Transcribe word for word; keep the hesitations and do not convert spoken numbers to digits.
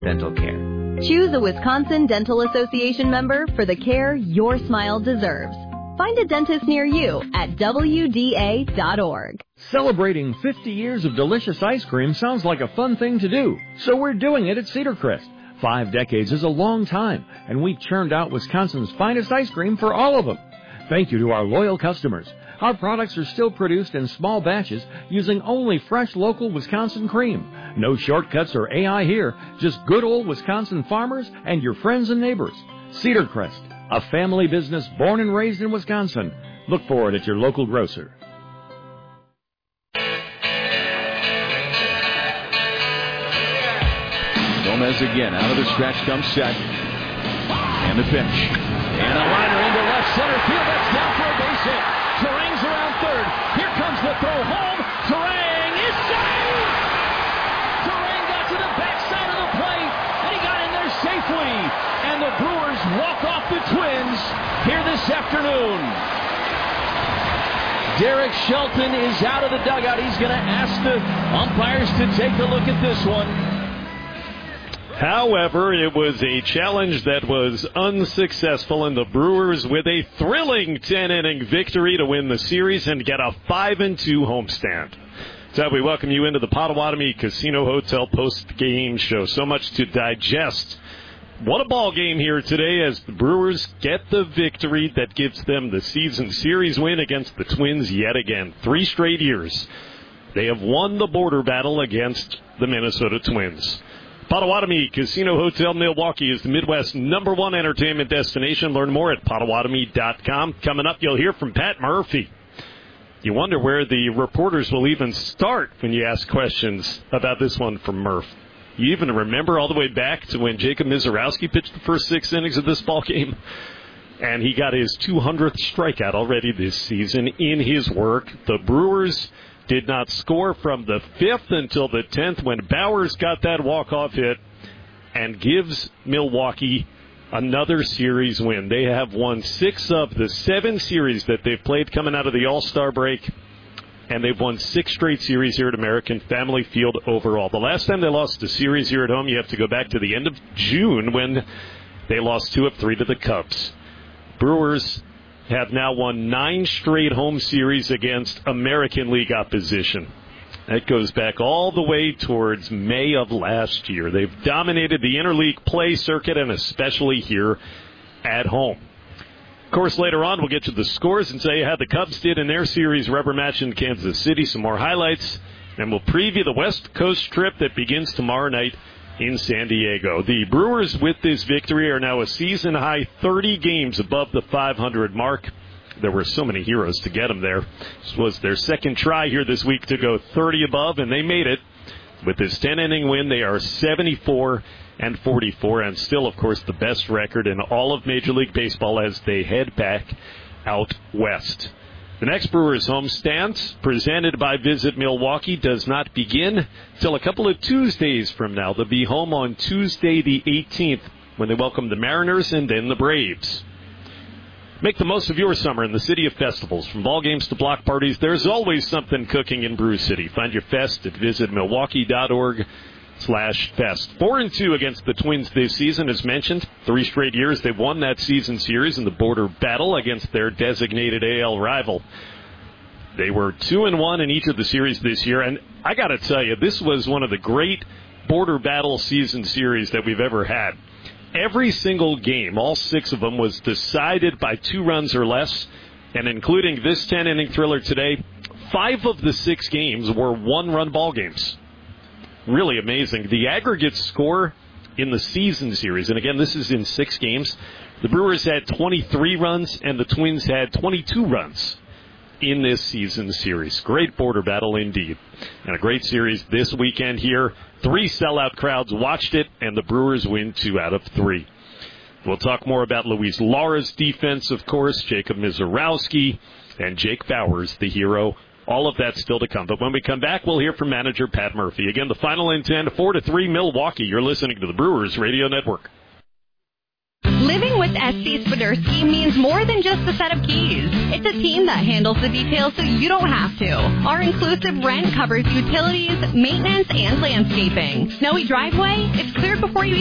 dental care. Choose a Wisconsin Dental Association member for the care your smile deserves. Find a dentist near you at W D A dot org. Celebrating fifty years of delicious ice cream sounds like a fun thing to do, so we're doing it at Cedar Crest. Five decades is a long time, and we've churned out Wisconsin's finest ice cream for all of them. Thank you to our loyal customers. Our products are still produced in small batches using only fresh local Wisconsin cream. No shortcuts or A I here, just good old Wisconsin farmers and your friends and neighbors. Cedar Crest, a family business born and raised in Wisconsin. Look for it at your local grocer. Gomez again, out of the stretch comes set. And the pitch. And a liner into left center field. That's down for a base hit. Turang's around third. Here comes the throw home. Turang is saved! Turang got to the backside of the plate, and he got in there safely. And the Brewers walk off the Twins here this afternoon. Derek Shelton is out of the dugout. He's going to ask the umpires to take a look at this one. However, it was a challenge that was unsuccessful, and the Brewers with a thrilling ten-inning victory to win the series and get a five and two homestand. So we welcome you into the Potawatomi Casino Hotel post-game show. So much to digest. What a ball game here today as the Brewers get the victory that gives them the season series win against the Twins yet again. Three straight years. They have won the border battle against the Minnesota Twins. Potawatomi Casino Hotel Milwaukee is the Midwest's number one entertainment destination. Learn more at Potawatomi dot com. Coming up, you'll hear from Pat Murphy. You wonder where the reporters will even start when you ask questions about this one from Murph. You even remember all the way back to when Jacob Mizorowski pitched the first six innings of this ball game? And he got his two hundredth strikeout already this season in his work. The Brewers did not score from the fifth until the tenth when Bowers got that walk-off hit and gives Milwaukee another series win. They have won six of the seven series that they've played coming out of the All-Star break, and they've won six straight series here at American Family Field overall. The last time they lost a series here at home, you have to go back to the end of June when they lost two of three to the Cubs. Brewers have now won nine straight home series against American League opposition. That goes back all the way towards May of last year. They've dominated the interleague play circuit and especially here at home. Of course, later on, we'll get to the scores and say how the Cubs did in their series rubber match in Kansas City. Some more highlights, and we'll preview the West Coast trip that begins tomorrow night in San Diego. The Brewers, with this victory, are now a season-high thirty games above the five hundred mark. There were so many heroes to get them there. This was their second try here this week to go thirty above, and they made it. With this ten-inning win, they are seventy-four and forty-four, and still, of course, the best record in all of Major League Baseball as they head back out west. The next Brewers homestand, presented by Visit Milwaukee, does not begin till a couple of Tuesdays from now. They'll be home on Tuesday the eighteenth when they welcome the Mariners and then the Braves. Make the most of your summer in the city of festivals. From ball games to block parties, there's always something cooking in Brew City. Find your fest at visit milwaukee dot org slash fest. Four and two against the Twins this season, as mentioned. Three straight years they've won that season series in the border battle against their designated A L rival. They were two and one in each of the series this year, and I got to tell you, this was one of the great border battle season series that we've ever had. Every single game, all six of them, was decided by two runs or less, and including this ten-inning thriller today, five of the six games were one-run ball games. Really amazing. The aggregate score in the season series, and again, this is in six games, the Brewers had twenty-three runs, and the Twins had twenty-two runs in this season series. Great border battle indeed. And a great series this weekend here. Three sellout crowds watched it, and the Brewers win two out of three. We'll talk more about Luis Lara's defense, of course, Jacob Mizorowski, and Jake Bowers, the hero. All of that still to come. But when we come back, we'll hear from manager Pat Murphy. Again, the final in ten, four to three Milwaukee. You're listening to the Brewers Radio Network. Living with S C Swiderski means more than just a set of keys. It's a team that handles the details so you don't have to. Our inclusive rent covers utilities, maintenance, and landscaping. Snowy driveway? It's cleared before you